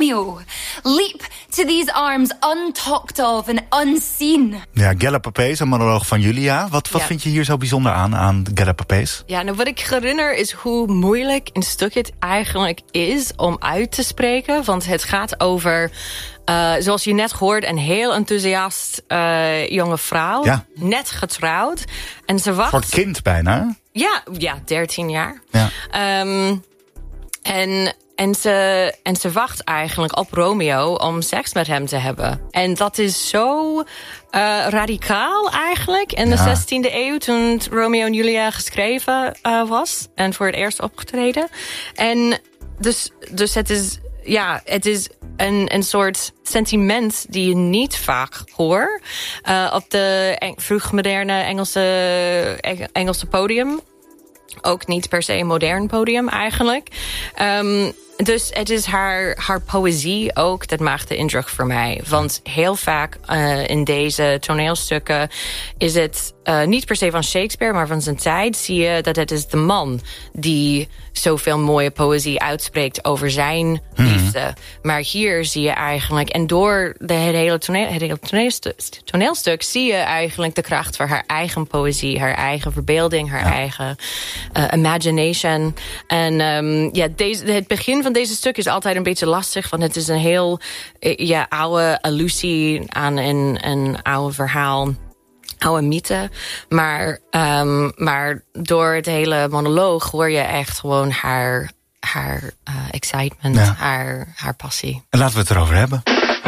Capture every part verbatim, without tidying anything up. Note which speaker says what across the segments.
Speaker 1: Romeo. Leap to these arms untalked of and unseen.
Speaker 2: Ja, Gallipapes, een monoloog van Julia. Wat, wat
Speaker 3: ja.
Speaker 2: vind je hier zo bijzonder aan, aan Gallipapes?
Speaker 3: Ja, nou wat ik herinner is hoe moeilijk een stuk het eigenlijk is om uit te spreken. Want het gaat over, uh, zoals je net hoort, een heel enthousiast uh, jonge vrouw.
Speaker 2: Ja.
Speaker 3: Net getrouwd. En ze wacht...
Speaker 2: Voor kind bijna.
Speaker 3: Ja, ja, dertien jaar.
Speaker 2: Ja.
Speaker 3: Um, en... En ze, en ze wacht eigenlijk op Romeo om seks met hem te hebben. En dat is zo uh, radicaal eigenlijk. In ja. de zestiende eeuw, toen Romeo en Julia geschreven uh, was. En voor het eerst opgetreden. En dus, dus het is, ja, het is een, een soort sentiment die je niet vaak hoort. Uh, op de en, vroegmoderne Engelse, Engelse podium. Ook niet per se een modern podium eigenlijk. Um, Dus het is haar, haar poëzie ook, dat maakt de indruk voor mij. Want heel vaak uh, in deze toneelstukken is het uh, niet per se van Shakespeare, maar van zijn tijd zie je dat het is de man die zoveel mooie poëzie uitspreekt over zijn liefde. Mm-hmm. Maar hier zie je eigenlijk, en door de, het hele, toneel, het hele toneelstuk, toneelstuk zie je eigenlijk de kracht van haar eigen poëzie, haar eigen verbeelding, haar ja. eigen uh, imagination. En um, ja, deze, het begin van deze stuk is altijd een beetje lastig, want het is een heel ja, oude allusie aan een, een oude verhaal, oude mythe. Maar, um, maar door het hele monoloog hoor je echt gewoon haar, haar uh, excitement, ja. haar, haar passie.
Speaker 2: En laten we het erover hebben.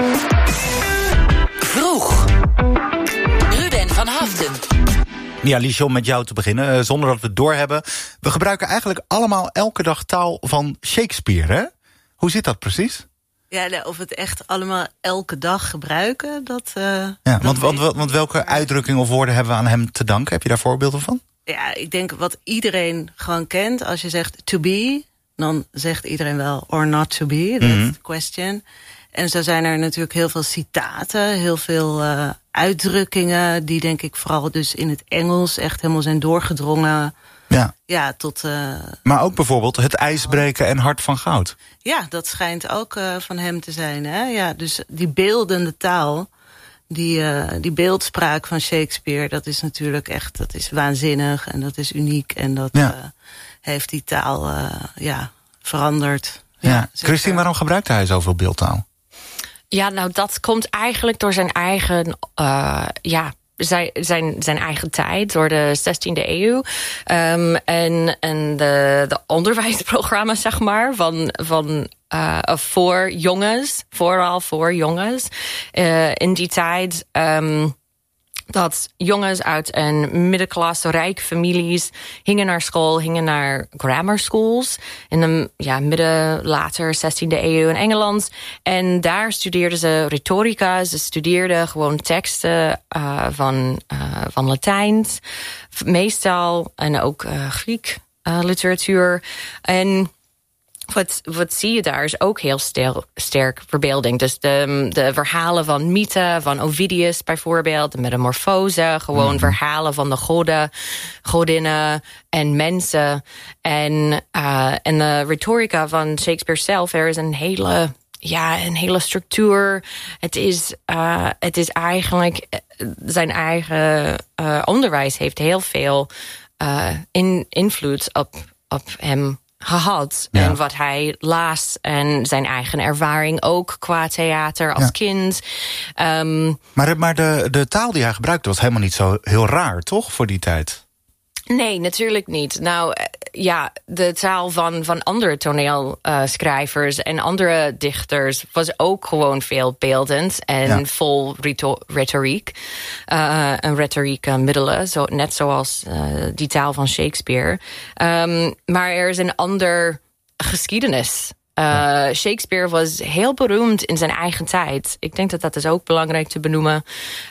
Speaker 4: Vroeg. Ruben van Haften.
Speaker 2: Ja, Liesje, om met jou te beginnen, uh, zonder dat we het doorhebben. We gebruiken eigenlijk allemaal elke dag taal van Shakespeare, hè? Hoe zit dat precies?
Speaker 5: Ja, nou, of we het echt allemaal elke dag gebruiken, dat... Uh,
Speaker 2: ja,
Speaker 5: dat
Speaker 2: want, want, want welke uitdrukkingen of woorden hebben we aan hem te danken? Heb je daar voorbeelden van?
Speaker 5: Ja, ik denk wat iedereen gewoon kent. Als je zegt to be, dan zegt iedereen wel or not to be. That's mm-hmm. the question. En zo zijn er natuurlijk heel veel citaten, heel veel uh, uitdrukkingen die denk ik vooral dus in het Engels echt helemaal zijn doorgedrongen. Ja, ja tot... Uh,
Speaker 2: maar ook bijvoorbeeld het ijs breken en hart van goud.
Speaker 5: Ja, dat schijnt ook uh, van hem te zijn. Hè? Ja, dus die beeldende taal, die, uh, die beeldspraak van Shakespeare, dat is natuurlijk echt, dat is waanzinnig en dat is uniek. En dat ja. uh, heeft die taal uh, ja, veranderd.
Speaker 2: Ja. Ja, Christine, waarom gebruikte hij zoveel beeldtaal?
Speaker 3: Ja, nou dat komt eigenlijk door zijn eigen, uh, ja, zijn, zijn, zijn eigen tijd, door de zestiende eeuw. Um, en en de, de onderwijsprogramma's, zeg maar, van, van uh, voor jongens, vooral voor jongens. Uh, in die tijd... Um, dat jongens uit een middenklasse, rijke families gingen naar school, gingen naar grammar schools in de ja, midden, later zestiende eeuw in Engeland. En daar studeerden ze retorica, ze studeerden gewoon teksten uh, van, uh, van Latijns, meestal, en ook uh, Griek uh, literatuur. En Wat, wat zie je daar is ook heel stel, sterk verbeelding. Dus de, de verhalen van mythen, van Ovidius bijvoorbeeld, de metamorfose, gewoon mm-hmm. verhalen van de goden, godinnen en mensen. En, uh, en de retorica van Shakespeare zelf, er is een hele, ja, een hele structuur. Het is, uh, het is eigenlijk zijn eigen uh, onderwijs heeft heel veel uh, in, invloed op, op hem gehad. Ja. En wat hij las en zijn eigen ervaring ook qua theater als ja. kind. Um,
Speaker 2: maar maar de, de taal die hij gebruikte was helemaal niet zo heel raar, toch, voor die tijd?
Speaker 3: Nee, natuurlijk niet. Nou, ja, de taal van, van andere toneelschrijvers uh, en andere dichters was ook gewoon veel beeldend en ja. vol reto- retoriek. Uh, en retorieke middelen, zo, net zoals uh, die taal van Shakespeare. Um, maar er is een ander geschiedenis. Uh, ja. Shakespeare was heel beroemd in zijn eigen tijd. Ik denk dat dat is ook belangrijk te benoemen.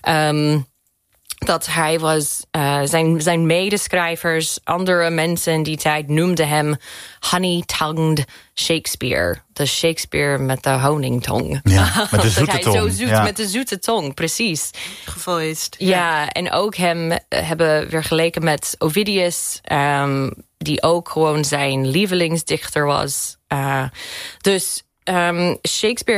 Speaker 3: Um, Dat hij was, uh, zijn, zijn medeschrijvers, andere mensen in die tijd noemden hem honey-tongued Shakespeare. De Shakespeare met de honingtong.
Speaker 2: Ja, met de zoete
Speaker 3: dat
Speaker 2: tong.
Speaker 3: Hij zo zoet
Speaker 2: ja.
Speaker 3: met de zoete tong, precies.
Speaker 5: Gevoiced.
Speaker 3: Ja, ja, en ook hem hebben vergeleken met Ovidius, um, die ook gewoon zijn lievelingsdichter was. Uh, dus um, Shakespeare